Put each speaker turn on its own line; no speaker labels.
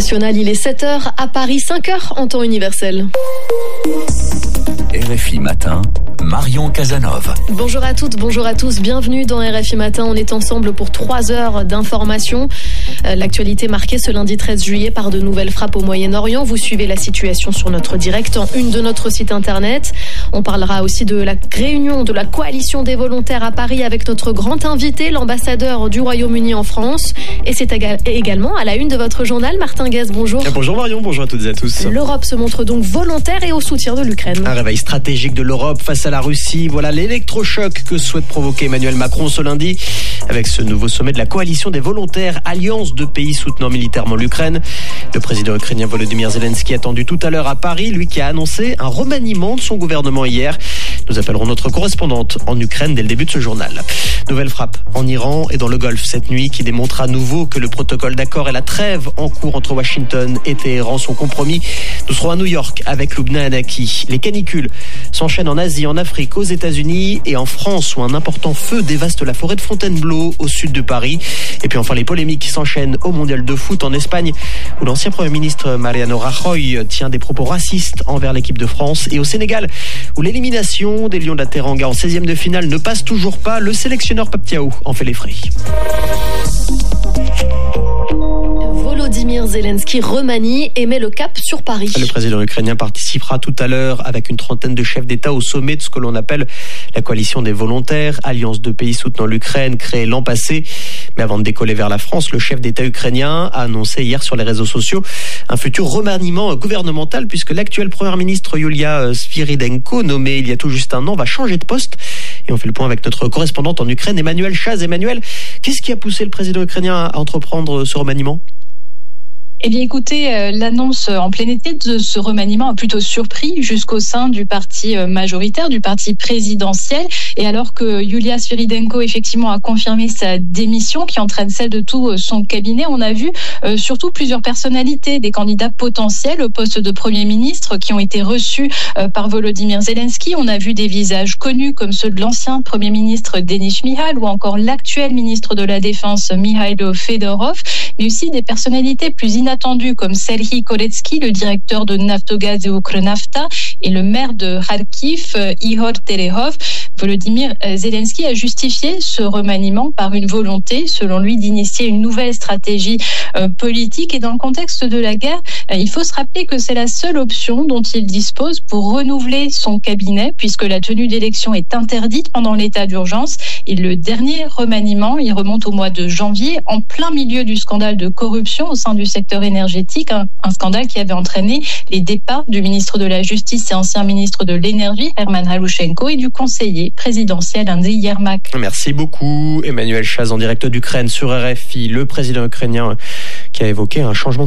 internationale, il est 7h à Paris, 5h en temps universel.
RFI Matin, Marion Casanov.
Bonjour à toutes, bonjour à tous, bienvenue dans RFI Matin. On est ensemble pour 3 heures d'information. L'actualité marquée ce lundi 13 juillet par de nouvelles frappes au Moyen-Orient. Vous suivez la situation sur notre direct en une de notre site internet. On parlera aussi de la réunion de la coalition des volontaires à Paris avec notre grand invité, l'ambassadeur du Royaume-Uni en France. Et c'est également à la une de votre journal, Martin Guez. Bonjour.
Bonjour Marion, bonjour à toutes et à tous.
L'Europe se montre donc volontaire et au soutien de l'Ukraine.
Un réveil stratégique de l'Europe face à la Russie. Voilà l'électrochoc que souhaite provoquer Emmanuel Macron ce lundi avec ce nouveau sommet de la coalition des volontaires, alliance de pays soutenant militairement l'Ukraine. Le président ukrainien Volodymyr Zelensky attendu tout à l'heure à Paris, lui qui a annoncé un remaniement de son gouvernement hier. Nous appellerons notre correspondante en Ukraine dès le début de ce journal. Nouvelle frappe en Iran et dans le Golfe cette nuit qui démontre à nouveau que le protocole d'accord et la trêve en cours entre Washington et Téhéran sont compromis. Nous serons à New York avec Lubna Hanaki. Les canicules s'enchaînent en Asie, en Afrique, aux États-Unis et en France où un important feu dévaste la forêt de Fontainebleau au sud de Paris. Et puis enfin les polémiques s'enchaînent au mondial de foot en Espagne où l'ancien Premier ministre Mariano Rajoy tient des propos racistes envers l'équipe de France et au Sénégal où l'élimination des Lions de la Teranga en 16e de finale ne passe toujours pas. Le sélectionneur Pape Thiaw en fait les frais.
Volodymyr Zelensky remanie et met le cap sur Paris.
Le président ukrainien participera tout à l'heure avec une trentaine de chefs d'État au sommet de ce que l'on appelle la coalition des volontaires, alliance de pays soutenant l'Ukraine créée l'an passé. Mais avant de décoller vers la France, le chef d'État ukrainien a annoncé hier sur les réseaux sociaux un futur remaniement gouvernemental puisque l'actuelle première ministre Yulia Sviridenko, nommée il y a tout juste un an, va changer de poste. Et on fait le point avec notre correspondante en Ukraine, Emmanuel Chaz. Emmanuel, qu'est-ce qui a poussé le président ukrainien à entreprendre ce remaniement ?
Eh bien, écoutez, l'annonce en plein été de ce remaniement a plutôt surpris jusqu'au sein du parti majoritaire, du parti présidentiel. Et alors que Yulia Sviridenko, effectivement, a confirmé sa démission, qui entraîne celle de tout son cabinet, on a vu surtout plusieurs personnalités, des candidats potentiels au poste de Premier ministre qui ont été reçus par Volodymyr Zelensky. On a vu des visages connus comme ceux de l'ancien Premier ministre Denis Shmyhal ou encore l'actuel ministre de la Défense Mikhailo Fedorov, mais aussi des personnalités plus inattendu comme Serhiy Koretsky, le directeur de Naftogaz et Ukronafta, et le maire de Kharkiv, Ihor Terehov. Volodymyr Zelensky a justifié ce remaniement par une volonté, selon lui, d'initier une nouvelle stratégie politique. Et dans le contexte de la guerre, il faut se rappeler que c'est la seule option dont il dispose pour renouveler son cabinet, puisque la tenue d'élections est interdite pendant l'état d'urgence. Et le dernier remaniement, il remonte au mois de janvier, en plein milieu du scandale de corruption au sein du secteur énergétique, un scandale qui avait entraîné les départs du ministre de la Justice et ancien ministre de l'Énergie, Herman Halushenko, et du conseiller présidentiel Andriy Yermak.
Merci beaucoup Emmanuel Chaz en direct d'Ukraine sur RFI. Le président ukrainien qui a évoqué un changement